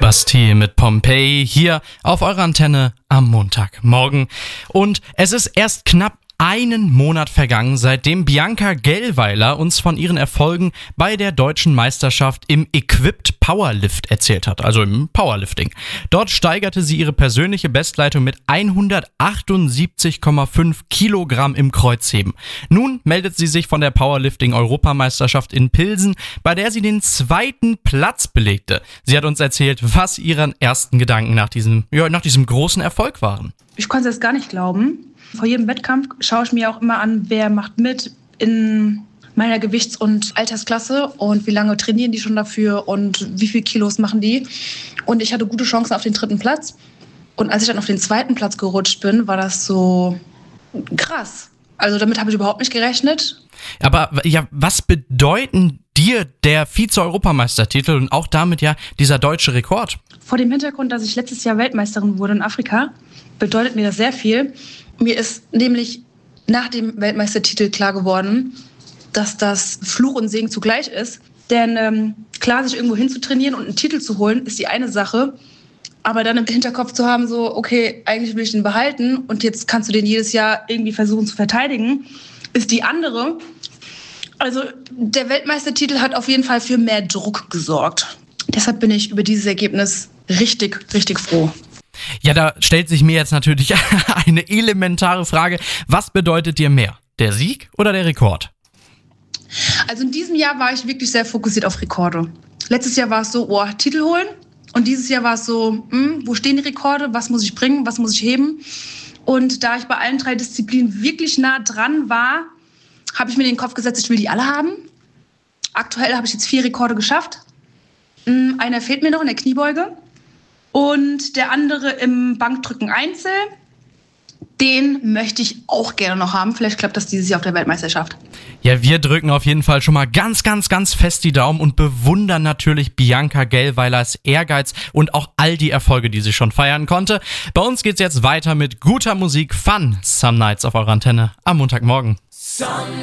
Bastille mit Pompeii hier auf eurer Antenne am Montagmorgen. Und es ist erst knapp einen Monat vergangen, seitdem Bianca Gellweiler uns von ihren Erfolgen bei der deutschen Meisterschaft im Equipped Powerlift erzählt hat, also im Powerlifting. Dort steigerte sie ihre persönliche Bestleitung mit 178,5 Kilogramm im Kreuzheben. Nun meldet sie sich von der Powerlifting-Europameisterschaft in Pilsen, bei der sie den 2. Platz belegte. Sie hat uns erzählt, was ihre ersten Gedanken nach diesem großen Erfolg waren. Ich konnte es gar nicht glauben. Vor jedem Wettkampf schaue ich mir auch immer an, wer macht mit in meiner Gewichts- und Altersklasse und wie lange trainieren die schon dafür und wie viel Kilos machen die. Und ich hatte gute Chancen auf den 3. Platz. Und als ich dann auf den 2. Platz gerutscht bin, war das so krass. Also damit habe ich überhaupt nicht gerechnet. Aber ja, was bedeuten dir der Vize-Europameistertitel und auch damit ja dieser deutsche Rekord? Vor dem Hintergrund, dass ich letztes Jahr Weltmeisterin wurde in Afrika, bedeutet mir das sehr viel. Mir ist nämlich nach dem Weltmeistertitel klar geworden, dass das Fluch und Segen zugleich ist. Denn klar, sich irgendwo hinzutrainieren und einen Titel zu holen, ist die eine Sache. Aber dann im Hinterkopf zu haben, so, okay, eigentlich will ich den behalten und jetzt kannst du den jedes Jahr irgendwie versuchen zu verteidigen, ist die andere. Also der Weltmeistertitel hat auf jeden Fall für mehr Druck gesorgt. Deshalb bin ich über dieses Ergebnis richtig, richtig froh. Ja, da stellt sich mir jetzt natürlich eine elementare Frage. Was bedeutet dir mehr, der Sieg oder der Rekord? Also in diesem Jahr war ich wirklich sehr fokussiert auf Rekorde. Letztes Jahr war es so, Titel holen. Und dieses Jahr war es so, wo stehen die Rekorde? Was muss ich bringen? Was muss ich heben? Und da ich bei allen 3 Disziplinen wirklich nah dran war, habe ich mir in den Kopf gesetzt, ich will die alle haben. Aktuell habe ich jetzt 4 Rekorde geschafft. Einer fehlt mir noch in der Kniebeuge. Und der andere im Bankdrücken Einzel, den möchte ich auch gerne noch haben. Vielleicht klappt das dieses Jahr auf der Weltmeisterschaft. Ja, wir drücken auf jeden Fall schon mal ganz, ganz, ganz fest die Daumen und bewundern natürlich Bianca Gellweilers Ehrgeiz und auch all die Erfolge, die sie schon feiern konnte. Bei uns geht's jetzt weiter mit guter Musik, Fun, Some Nights auf eurer Antenne am Montagmorgen.